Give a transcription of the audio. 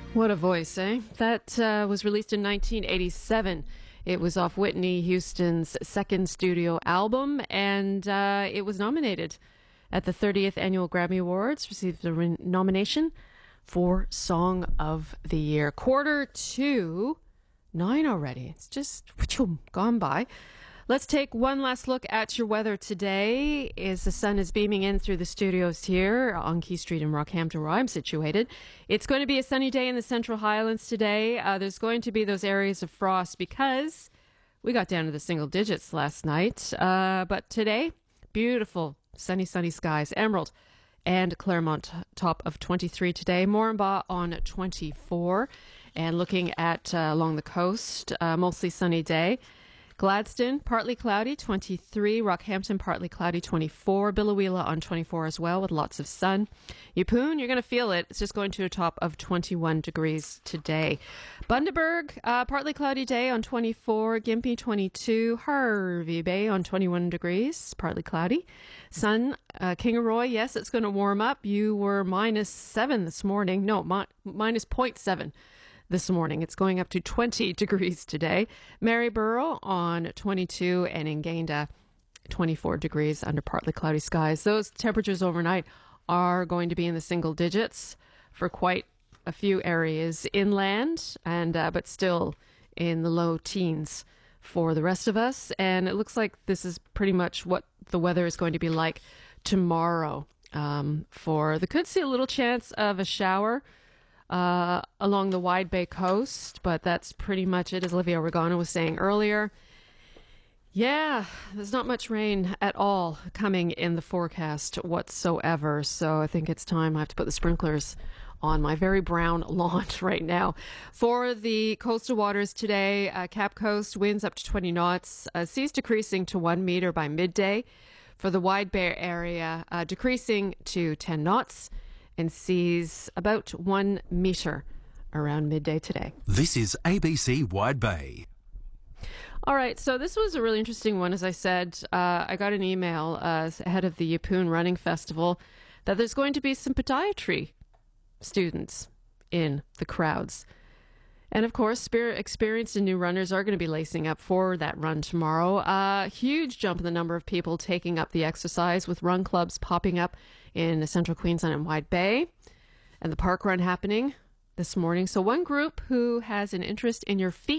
What a voice, eh? That was released in 1987. It was off Whitney Houston's second studio album, and it was nominated at the 30th Annual Grammy Awards, received a nomination for Song of the Year. 8:45 already. It's just gone by. Let's take one last look at your weather today as the sun is beaming in through the studios here on Key Street in Rockhampton, where I'm situated. It's going to be a sunny day in the Central Highlands today. There's going to be those areas of frost because we got down to the single digits last night. But today, beautiful sunny skies. Emerald and Claremont top of 23 today. Moranbah on 24. And looking at along the coast, mostly sunny day. Gladstone, partly cloudy, 23. Rockhampton, partly cloudy, 24. Biloela on 24 as well, with lots of sun. Yeppoon, you're going to feel it. It's just going to a top of 21 degrees today. Bundaberg, partly cloudy day on 24. Gympie, 22. Hervey Bay on 21 degrees, partly cloudy. Sun, Kingaroy, yes, it's going to warm up. You were -7 this morning. No, minus 0.7. This morning. It's going up to 20 degrees today. Maryborough on 22 and in Gayndah 24 degrees under partly cloudy skies. Those temperatures overnight are going to be in the single digits for quite a few areas inland, and but still in the low teens for the rest of us. And it looks like this is pretty much what the weather is going to be like tomorrow. Could see a little chance of a shower along the Wide Bay coast, but that's pretty much it, as Olivia Regano was saying earlier. Yeah, there's not much rain at all coming in the forecast whatsoever, so I think it's time I have to put the sprinklers on my very brown lawn right now. For the coastal waters today, Cap Coast, winds up to 20 knots, seas decreasing to 1 meter by midday. For the Wide Bay area, decreasing to 10 knots. And seas about 1 meter around midday today. This is ABC Wide Bay. All right, so this was a really interesting one. As I said, I got an email ahead of the Yeppoon Running Festival that there's going to be some podiatry students in the crowds. And of course, experienced and new runners are going to be lacing up for that run tomorrow. Huge jump in the number of people taking up the exercise, with run clubs popping up in Central Queensland and Wide Bay, and the park run happening this morning. So one group who has an interest in your feet